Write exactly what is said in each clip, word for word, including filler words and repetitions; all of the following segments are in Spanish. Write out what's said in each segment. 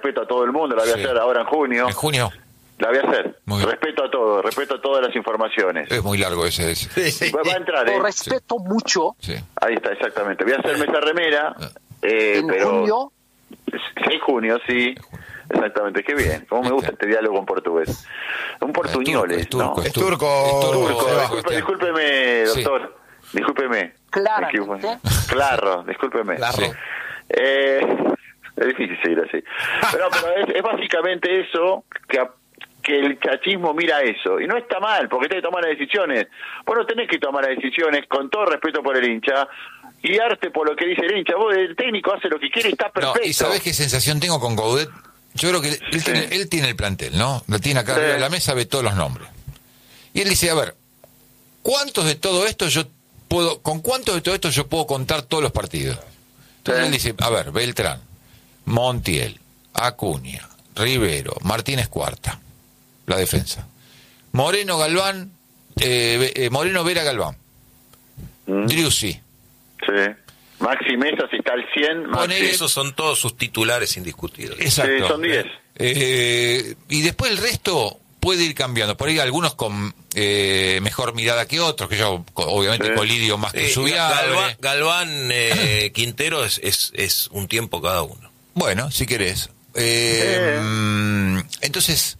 respeto a todo el mundo, la voy sí. a hacer ahora en junio. ¿En junio? La voy a hacer. Respeto a todo, respeto a todas las informaciones. Es muy largo ese. ese. Sí, sí. Va, va a entrar, ¿eh? Lo respeto sí. mucho. Sí. Ahí está, exactamente. Voy a hacerme esa remera. Eh, ¿En pero... junio? seis de junio, sí. Exactamente, qué bien. Cómo me gusta este diálogo en portugués. Un portuñole, es turco, ¿no? Es turco. Es turco. Es turco. Disculpe, discúlpeme, doctor. Sí. Discúlpeme. Claramente. Claro, discúlpeme. Claro. Sí. Eh, es difícil seguir así. Pero, pero es, es básicamente eso que... que el chachismo mira eso, y no está mal, porque tenés que tomar las decisiones. Vos no tenés que tomar las decisiones, con todo respeto por el hincha, guiarte por lo que dice el hincha. Vos, el técnico hace lo que quiere y está perfecto. No, ¿y sabés qué sensación tengo con Coudet? Yo creo que él, sí. tiene, él tiene el plantel, ¿no? Lo tiene acá sí. arriba de la mesa, ve todos los nombres. Y él dice, a ver, ¿cuántos de todo esto yo puedo, con cuántos de todo esto yo puedo contar todos los partidos? Entonces sí. él dice, a ver, Beltrán, Montiel, Acuña, Rivero, Martínez Cuarta, la defensa. Moreno, Galván, eh, eh, Moreno, Vera, Galván. Mm. Driussi. Sí. Maxi Mesa, si está al cien. Maxi. Esos son todos sus titulares indiscutibles. Exacto. Sí, son diez. Eh, y después el resto puede ir cambiando. Por ahí algunos con eh, mejor mirada que otros, que yo, obviamente, sí. Colidio más que eh, Subiabre. Galván, Galván eh, Quintero es, es, es un tiempo cada uno. Bueno, si querés. Eh, eh. Entonces...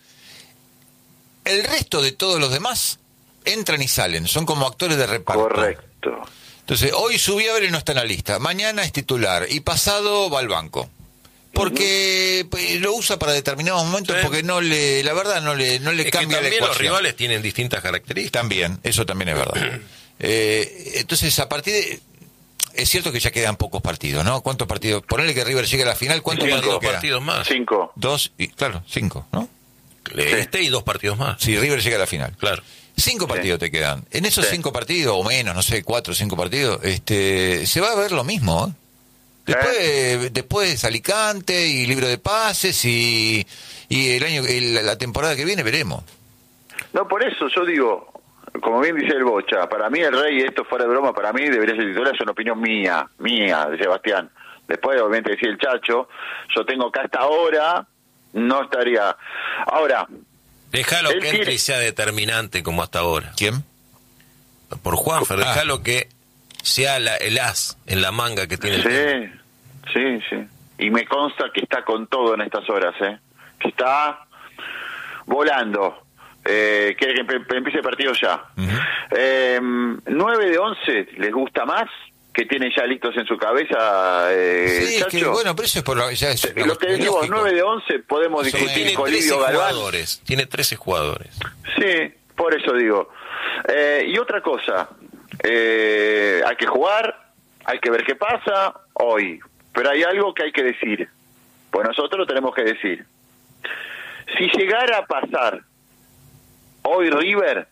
El resto de todos los demás entran y salen, son como actores de reparto. Correcto. Entonces, hoy Subiabre no está en la lista, mañana es titular y pasado va al banco. Porque uh-huh. lo usa para determinados momentos, sí. porque no le, la verdad no le, no le es cambia que la ecuación. Los rivales tienen distintas características. También, eso también es verdad. eh, entonces, a partir de... Es cierto que ya quedan pocos partidos, ¿no? ¿Cuántos partidos? Ponele que River llegue a la final, ¿cuántos quedan partidos dos queda? partidos más. Cinco. Dos, y claro, cinco, ¿no? Este y dos partidos más. Si sí, River llega a la final. Claro. Cinco partidos sí. te quedan. En esos sí. cinco partidos, o menos, no sé, cuatro o cinco partidos, este, se va a ver lo mismo, ¿eh? Después, ¿Eh? después Alicante y libro de pases y, y el año, el, la temporada que viene veremos. No, por eso yo digo, como bien dice el Bocha, para mí el Rey, esto fuera de broma, para mí debería ser titular, es una opinión mía, mía, de Sebastián. Después, obviamente, decía el Chacho, yo tengo que hasta ahora... No estaría. Ahora. Déjalo que entre y sea determinante como hasta ahora. ¿Quién? Por Juanfer, ah. déjalo que sea la, el as en la manga que tiene. Sí, el sí, sí. Y me consta que está con todo en estas horas, ¿eh? Que está volando. Eh, quiere que empe- empiece el partido ya. Uh-huh. Eh, nueve de once, ¿les gusta más? Que tienen ya listos en su cabeza, eh, sí, es que, bueno, pero eso es por lo, ya es, lo que decimos, nueve de once podemos o sea, discutir tiene Colidio Galván. Jugadores, tiene trece jugadores. Sí, por eso digo. Eh, y otra cosa, eh, hay que jugar, hay que ver qué pasa hoy, pero hay algo que hay que decir, pues nosotros lo tenemos que decir. Si llegara a pasar hoy River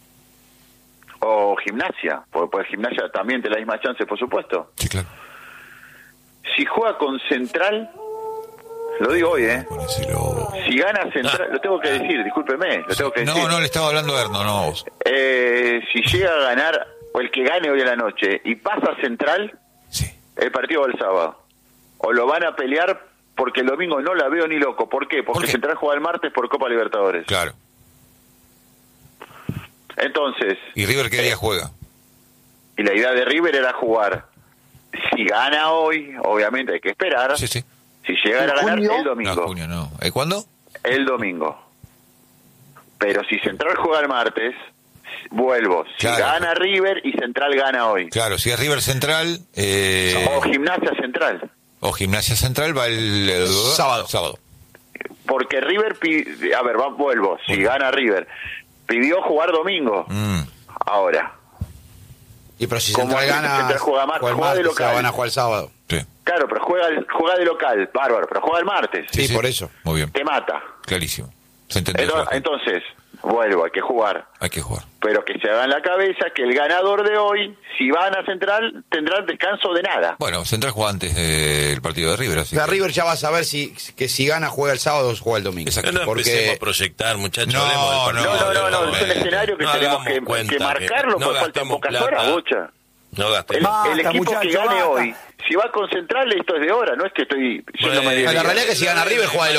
o Gimnasia, porque, porque Gimnasia también tiene la misma chance, por supuesto. Sí, claro. Si juega con Central, lo digo hoy, ¿eh? Ponéselo. Si gana Central, ah. lo tengo que decir, discúlpeme, lo tengo que no, decir. No, no, le estaba hablando a Erno, no vos. Eh, si llega a ganar, o el que gane hoy a la noche, y pasa Central, sí. el partido va el sábado. O lo van a pelear porque el domingo no la veo ni loco. ¿Por qué? Porque ¿Por qué? Central juega el martes por Copa Libertadores. Claro. Entonces... ¿Y River qué día juega? Y la idea de River era jugar. Si gana hoy, obviamente hay que esperar. Sí, sí. Si llegara a ganar, el domingo. No, junio no. ¿Eh, ¿Cuándo? El domingo. Pero si Central juega el martes, vuelvo. Si claro. gana River y Central gana hoy. Claro, si es River Central... Eh... O Gimnasia Central. O Gimnasia Central va el, el sábado. sábado. Porque River... Pide... A ver, va, vuelvo. Si bueno. gana River... Pidió jugar domingo. Mm. Ahora. Y pero si Central gana, Central juega, mar, juega, juega de local. Van a jugar el sábado. Sí. Claro, pero juega, juega de local, bárbaro, pero juega el martes. Sí, sí, por eso. Muy bien. Te mata. Clarísimo. Se entendió. Entonces, entonces, vuelvo, hay que jugar. Hay que jugar. Pero que se haga en la cabeza que el ganador de hoy, si van a Central, tendrá descanso de nada. Bueno, Central juega antes del partido de River. Así o sea, que... River ya va a saber si que si gana juega el sábado o juega el domingo. Exacto. No, no porque... empecemos a proyectar, muchachos. No, no, no, no, no, no, es un escenario que no tenemos que, que marcarlo, que no porque faltan pocas plata. horas, Bocha. No el, basta, el equipo muchacho, que gane basta. hoy, si va con Central, esto es de hora, no es que estoy... Bueno, la realidad es que si gana River juega de